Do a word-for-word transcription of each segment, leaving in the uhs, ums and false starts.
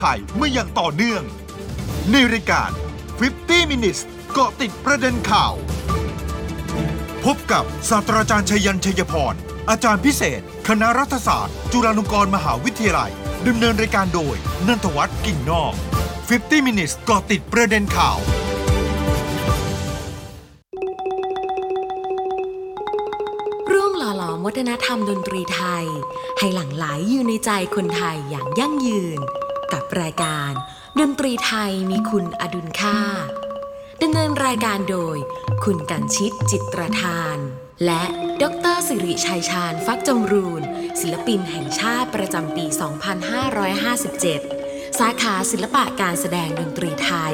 ไทยมาอย่างต่อเนื่องในรายการห้าสิบ minutes เกาะติดประเด็นข่าวพบกับศาสตราจารย์ชัยยันชัยพรอาจารย์พิเศษคณะรัฐศาสตร์จุฬาลงกรณ์มหาวิทยาลัยดำเนินรายการโดยนันทวัฒน์กิ่งนอกห้าสิบ minutes เกาะติดประเด็นข่าวร่วมหล่อหลอมวัฒนธรรมดนตรีไทยให้หลั่งไหลอยู่ในใจคนไทยอย่างยั่งยืนกับรายการดนตรีไทยมีคุณอดุลค่าดำเนินรายการโดยคุณกัญชิตจิตรทานและดร.สิริชัยชาญฟักจำรูนศิลปินแห่งชาติประจำปี สองพันห้าร้อยห้าสิบเจ็ด สาขาศิลปะการแสดงดนตรีไทย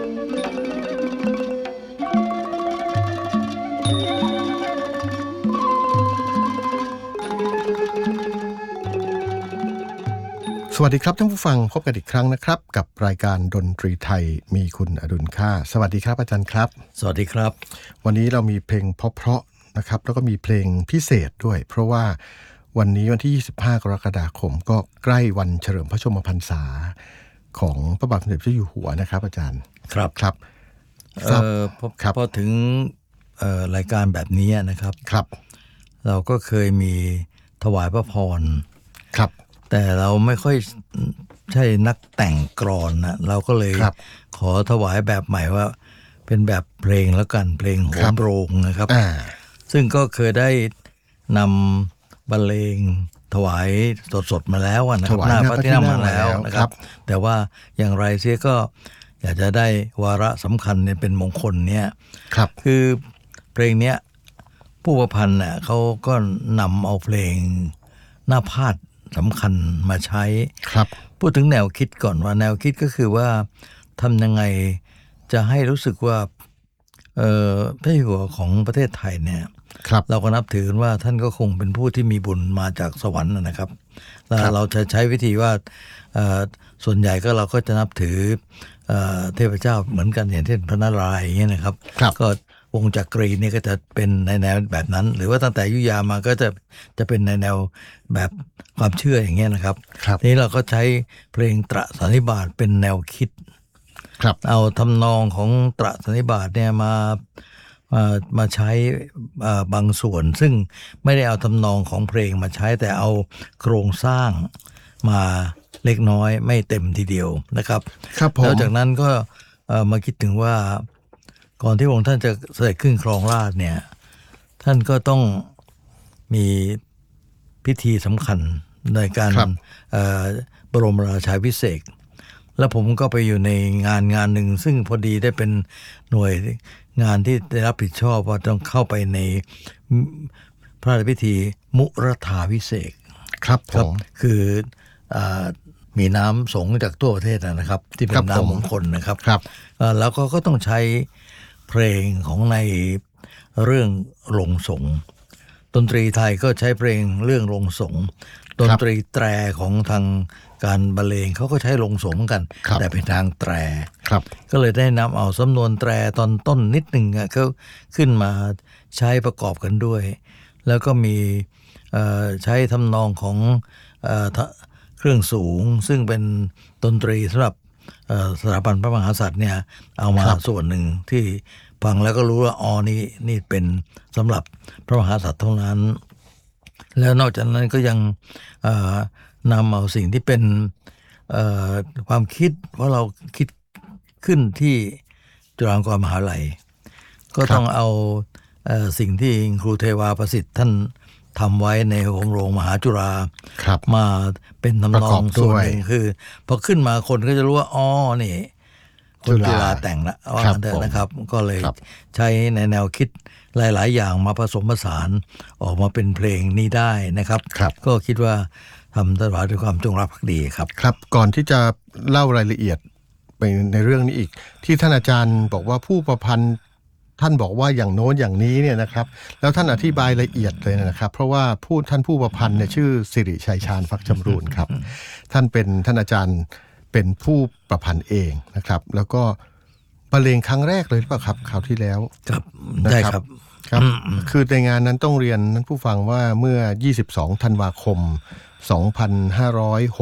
สวัสดีครับท่านผู้ฟังพบกันอีกครั้งนะครับกับรายการดนตรีไทยมีคุณอดุลค่าสวัสดีครับอาจารย์ครับสวัสดีครับวันนี้เรามีเพลงเพราะๆนะครับแล้วก็มีเพลงพิเศษด้วยเพราะว่าวันนี้วันที่ยี่สิบห้ากรกฎาคมก็ใกล้วันเฉลิมพระชนมพรรษาของพระบาทสมเด็จพระเจ้าอยู่หัวนะครับอาจารย์ครับครับเอ่อพอพอถึงเอ่อรายการแบบนี้นะครับครับเราก็เคยมีถวายพระพรครับแต่เราไม่ค่อยใช่นักแต่งกลอนนะเราก็เลยขอถวายแบบใหม่ว่าเป็นแบบเพลงแล้วกันเพลงโหมโรงนะครับซึ่งก็เคยได้นำบรรเลงถวายสดๆมาแล้วนะครับหน้าพระที่นั่งมาแล้วนะครับแต่ว่าอย่างไรเสียก็อยากจะได้วาระสำคัญเนี่ยเป็นมงคลเนี่ยคือเพลงเนี้ยผู้ประพันธ์เนี่ยเขาก็นำเอาเพลงหน้าพาดสำคัญมาใช้ครับพูดถึงแนวคิดก่อนว่าแนวคิดก็คือว่าทำยังไงจะให้รู้สึกว่าเอ่อพระเจ้าอยู่หัวของประเทศไทยเนี่ยเราก็นับถือว่าท่านก็คงเป็นผู้ที่มีบุญมาจากสวรรค์นะครับแล้วเราจะใช้วิธีว่าส่วนใหญ่ก็เราก็จะนับถือเทพเจ้าเหมือนกันอย่างเช่นพระนารายณ์อย่างเงี้ยนะครับก็วงจักรีนี่ก็จะเป็นในแนวแบบนั้นหรือว่าตั้งแต่อยุธยามาก็จะจะเป็นในแนวแบบความเชื่ออย่างเงี้ยนะครับนี้เราก็ใช้เพลงตระสันนิบาตเป็นแนวคิดเอาทำนองของตระสันนิบาตเนี่ยมามามาใช้บางส่วนซึ่งไม่ได้เอาทำนองของเพลงมาใช้แต่เอาโครงสร้างมาเล็กน้อยไม่เต็มทีเดียวนะครับแล้วจากนั้นก็มาคิดถึงว่าก่อนที่พระองค์ท่านจะเสด็จขึ้นครองราชย์เนี่ยท่านก็ต้องมีพิธีสำคัญในการบรมราชาภิเษกแล้วผมก็ไปอยู่ในงานงานหนึ่งซึ่งพอดีได้เป็นหน่วยงานที่ได้รับผิดชอบว่าต้องเข้าไปในพระราชพิธีมุรธาภิเษกครับผมคือมีน้ำสงจากทั่วประเทศนะครับที่เป็นน้ำมงคลนะครับแล้วก็ก็ต้องใช้เพลงของในเรื่องลงสงฆ์ดนตรีไทยก็ใช้เพลงเรื่องลงสงฆ์ดนตรีแตรของทางการบรรเลงเขาก็ใช้ลงสงฆ์กันแต่เป็นทางแตรก็เลยได้นำเอาสำนวนแตรตอนต้นนิดหนึ่งเขาขึ้นมาใช้ประกอบกันด้วยแล้วก็มีใช้ทำนองของเครื่องสูงซึ่งเป็นดนตรีสำหรับสถาบันพระมหากษัตริย์เนี่ยเอามาส่วนหนึ่งที่ฟังแล้วก็รู้ว่าอ๋อนี่นี่เป็นสำหรับพระมหากษัตริย์เท่านั้นแล้วนอกจากนั้นก็ยังนำเอาสิ่งที่เป็นความคิดว่าเราคิดขึ้นที่จุฬาลงกรณ์มหาวิทยาลัยก็ต้องเอาสิ่งที่ครูเทวาประสิทธิ์ท่านทำไว้ในโรงโรงมหาจุฬามาเป็นทำนองส่วนหนึ่งคือพอขึ้นมาคนก็จะรู้ว่าอ๋อนี่คนจุฬาแต่งละว่ากันเถอะนะครับก็เลยใช้ในแนวคิดหลายๆอย่างมาผสมผสานออกมาเป็นเพลงนี้ได้นะครับก็คิดว่าทำถวายด้วยความจงรักภักดีครับครับก่อนที่จะเล่ารายละเอียดไปในเรื่องนี้อีกที่ท่านอาจารย์บอกว่าผู้ประพันธ์ท่านบอกว่าอย่างโน้นอย่างนี้เนี่ยนะครับแล้วท่านอธิบายละเอียดเลยนะครับเพราะว่าผู้ท่านผู้ประพันธ์เนี่ยชื่อสิริชัยชาญฟักจำรูนครับท่านเป็นท่านอาจารย์เป็นผู้ประพันธ์เองนะครับแล้วก็บรรเลงครั้งแรกเลยหรือเปล่าครับคราวที่แล้วครับได้ครับครับคือในงานนั้นต้องเรียนท่านผู้ฟังว่าเมื่อยี่สิบสองธันวาคมสองพันห้าร้อยหกสิบ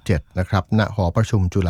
เจ็ดนะครับณหอประชุมจุฬา